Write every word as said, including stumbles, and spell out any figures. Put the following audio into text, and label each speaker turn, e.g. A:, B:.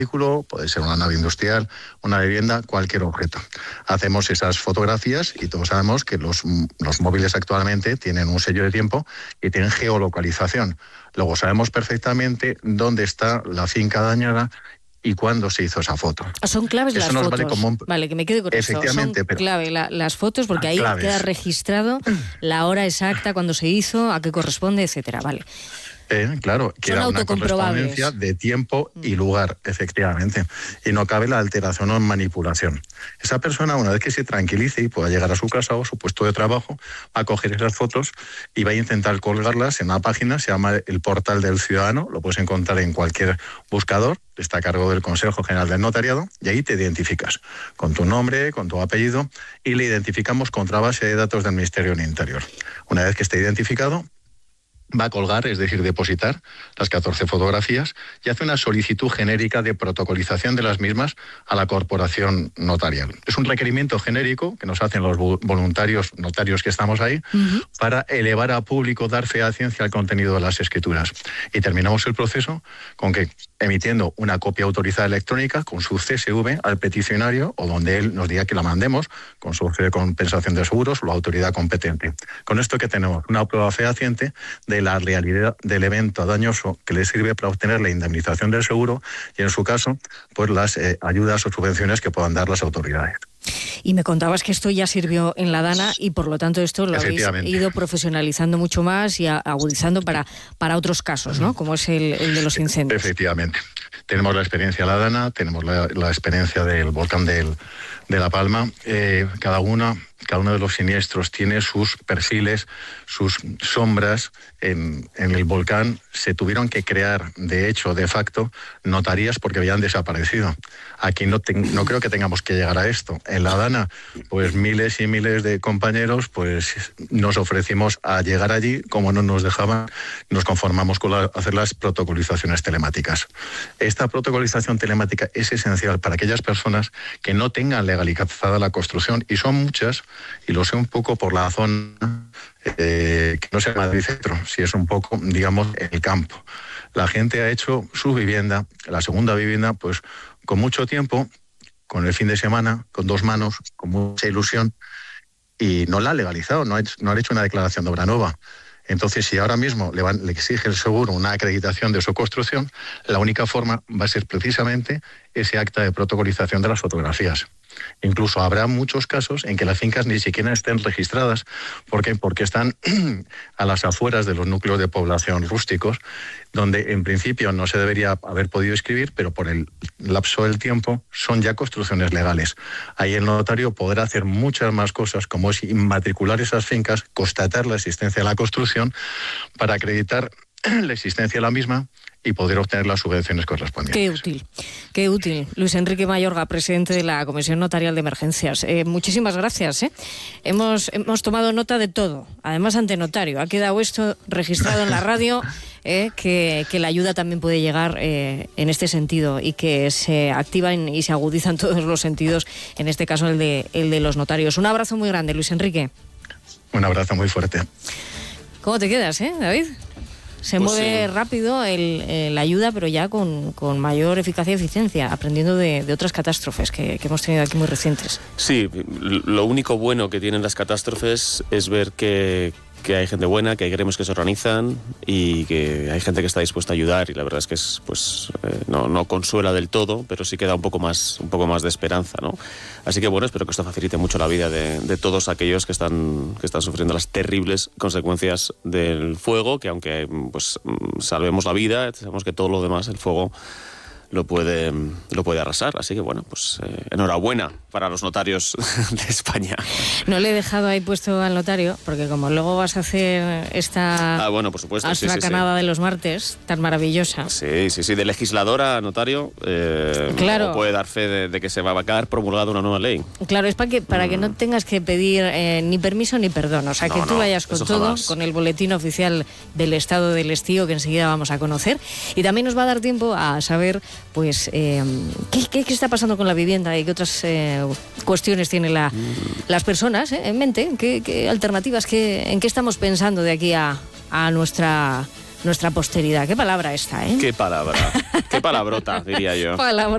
A: vehículo, puede ser una nave industrial, una vivienda, cualquier objeto. Hacemos esas fotografías y todos sabemos que los, los móviles actualmente tienen un sello de tiempo y tienen geolocalización. Luego sabemos perfectamente dónde está la finca dañada y cuándo se hizo esa foto.
B: Son claves
A: eso
B: las
A: nos
B: fotos.
A: Vale, como un...
B: vale, que me quede con esto.
A: Efectivamente,
B: Son
A: pero...
B: clave la, las fotos porque ahí
A: claves.
B: queda registrado la hora exacta, cuándo se hizo, a qué corresponde, etcétera. Vale.
A: Eh, claro, que era una correspondencia de tiempo y lugar, efectivamente. Y no cabe la alteración o manipulación. Esa persona, una vez que se tranquilice y pueda llegar a su casa o su puesto de trabajo, va a coger esas fotos y va a intentar colgarlas en una página, se llama el Portal del Ciudadano, lo puedes encontrar en cualquier buscador, está a cargo del Consejo General del Notariado, y ahí te identificas con tu nombre, con tu apellido, y le identificamos contra base de datos del Ministerio del Interior. Una vez que esté identificado, va a colgar, es decir, depositar las catorce fotografías y hace una solicitud genérica de protocolización de las mismas a la corporación notarial. Es un requerimiento genérico que nos hacen los voluntarios notarios que estamos ahí uh-huh. para elevar a público, dar fehaciencia al contenido de las escrituras. Y terminamos el proceso con que emitiendo una copia autorizada electrónica con su C S V al peticionario o donde él nos diga que la mandemos con su de compensación de seguros o la autoridad competente. Con esto que tenemos una prueba fehaciente de la realidad del evento dañoso que le sirve para obtener la indemnización del seguro y en su caso pues las eh, ayudas o subvenciones que puedan dar las autoridades.
B: Y me contabas que esto ya sirvió en la DANA y por lo tanto esto lo habéis ido profesionalizando mucho más y agudizando para, para otros casos, ¿no? Como es el, el de los incendios.
A: Efectivamente. Tenemos la experiencia de la DANA, tenemos la, la experiencia del volcán del, de La Palma. Eh, cada una, cada uno de los siniestros tiene sus perfiles, sus sombras. En, en el volcán se tuvieron que crear, de hecho, de facto, notarías porque habían desaparecido. Aquí no, te, no creo que tengamos que llegar a esto. En la DANA, pues miles y miles de compañeros pues nos ofrecimos a llegar allí, como no nos dejaban, nos conformamos con la, hacer las protocolizaciones telemáticas. Esta protocolización telemática es esencial para aquellas personas que no tengan legalizada la construcción, y son muchas, y lo sé un poco por la zona, eh, que no sea Madrid Centro, si es un poco, digamos, el campo. La gente ha hecho su vivienda, la segunda vivienda, pues con mucho tiempo, con el fin de semana, con dos manos, con mucha ilusión, y no la han legalizado, no, ha hecho, no han hecho una declaración de obra nueva. Entonces, si ahora mismo le, van, le exige el seguro una acreditación de su construcción, la única forma va a ser precisamente ese acta de protocolización de las fotografías. Incluso habrá muchos casos en que las fincas ni siquiera estén registradas. ¿Por qué? Porque están a las afueras de los núcleos de población rústicos, donde en principio no se debería haber podido inscribir, pero por el lapso del tiempo son ya construcciones legales. Ahí el notario podrá hacer muchas más cosas, como es inmatricular esas fincas, constatar la existencia de la construcción para acreditar la existencia de la misma y poder obtener las subvenciones correspondientes.
B: Qué útil, qué útil. Luis Enrique Mayorga, presidente de la Comisión Notarial de Emergencias. Eh, muchísimas gracias. ¿eh? Hemos, hemos tomado nota de todo, además ante notario. Ha quedado esto registrado en la radio, eh, que, que la ayuda también puede llegar eh, en este sentido y que se activan y se agudizan todos los sentidos, en este caso el de, el de los notarios. Un abrazo muy grande, Luis Enrique.
A: Un abrazo muy fuerte.
B: ¿Cómo te quedas, eh, David? Se pues mueve sí. rápido el, el, la ayuda, pero ya con, con mayor eficacia y eficiencia, aprendiendo de, de otras catástrofes que, que hemos tenido aquí muy recientes.
C: Sí, lo único bueno que tienen las catástrofes es ver que, que hay gente buena, que hay gremios que se organizan y que hay gente que está dispuesta a ayudar, y la verdad es que es, pues, eh, no, no consuela del todo, pero sí que da un poco más, un poco más de esperanza, ¿no? Así que bueno, espero que esto facilite mucho la vida de, de todos aquellos que están, que están sufriendo las terribles consecuencias del fuego, que aunque pues salvemos la vida, sabemos que todo lo demás, el fuego, lo puede, lo puede arrasar. Así que bueno, pues eh, enhorabuena para los notarios de España.
B: No le he dejado ahí puesto al notario, porque como luego vas a hacer esta
C: ah, bueno, por supuesto,
B: astracanada sí, sí, sí. de los martes, tan maravillosa.
C: Sí, sí, sí, de legisladora a notario, eh,
B: claro.
C: puede dar fe de, de que se va a quedar promulgada una nueva ley.
B: Claro, es para que, para mm. que no tengas que pedir eh, ni permiso ni perdón, o sea, no, que tú no, vayas con todo, jamás. Con el boletín oficial del estado del estío, que enseguida vamos a conocer, y también nos va a dar tiempo a saber pues eh, ¿qué, qué, qué está pasando con la vivienda y qué otras eh, cuestiones tienen la, las personas eh, en mente, qué, qué alternativas, qué, en qué estamos pensando de aquí a, a nuestra, nuestra posteridad. Qué palabra esta, ¿eh?
C: Qué palabra, qué palabrota, diría yo.
B: Palabra.